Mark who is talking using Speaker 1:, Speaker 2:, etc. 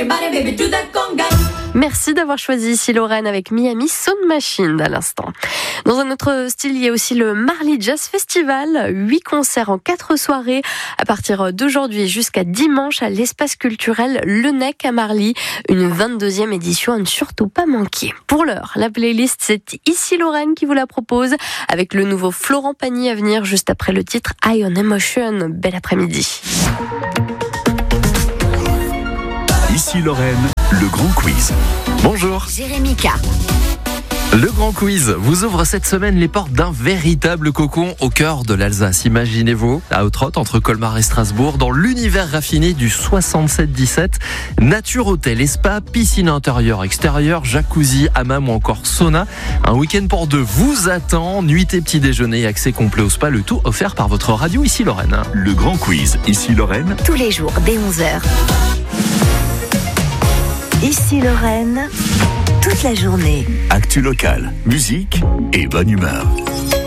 Speaker 1: body, baby, do that conga.
Speaker 2: Merci d'avoir choisi ici Lorraine avec Miami Sound Machine à l'instant. Dans un autre style, il y a aussi le Marly Jazz Festival. 8 concerts en 4 soirées à partir d'aujourd'hui jusqu'à dimanche à l'espace culturel Le Nec à Marly. Une 22e édition à ne surtout pas manquer. Pour l'heure, la playlist, c'est ici Lorraine qui vous la propose avec le nouveau Florent Pagny à venir juste après le titre High on Emotion. Bel après-midi.
Speaker 3: Ici Lorraine, le grand quiz.
Speaker 4: Bonjour.
Speaker 5: Jérémy K.
Speaker 4: Le grand quiz vous ouvre cette semaine les portes d'un véritable cocon au cœur de l'Alsace. Imaginez-vous, à Outrot, entre Colmar et Strasbourg, dans l'univers raffiné du 77-17. Nature, hôtel et spa, piscine intérieure, extérieure, jacuzzi, hammam ou encore sauna. Un week-end pour deux vous attend. Nuitée, petit déjeuner et accès complet au spa. Le tout offert par votre radio Ici Lorraine.
Speaker 3: Le grand quiz, ici Lorraine.
Speaker 5: Tous les jours dès 11h. Ici Lorraine, toute la journée.
Speaker 3: Actu locale, musique et bonne humeur.